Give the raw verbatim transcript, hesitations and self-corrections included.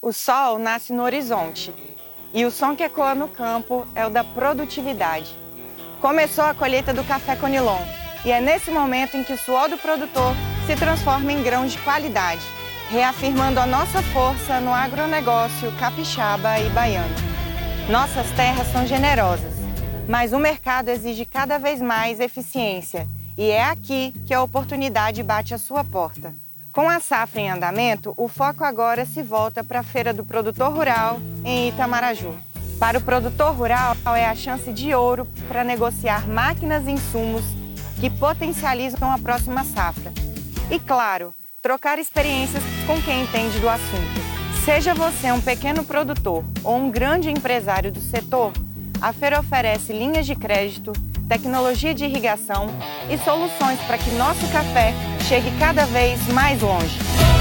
O sol nasce no horizonte e o som que ecoa no campo é o da produtividade. Começou a colheita do café Conilon e é nesse momento em que o suor do produtor se transforma em grãos de qualidade, reafirmando a nossa força no agronegócio capixaba e baiano. Nossas terras são generosas, mas o mercado exige cada vez mais eficiência e é aqui que a oportunidade bate à sua porta. Com a safra em andamento, o foco agora se volta para a Feira do Produtor Rural em Itamaraju. Para o produtor rural, é a chance de ouro para negociar máquinas e insumos que potencializam a próxima safra. E, claro, trocar experiências com quem entende do assunto. Seja você um pequeno produtor ou um grande empresário do setor, a feira oferece linhas de crédito, tecnologia de irrigação e soluções para que nosso café chegue cada vez mais longe.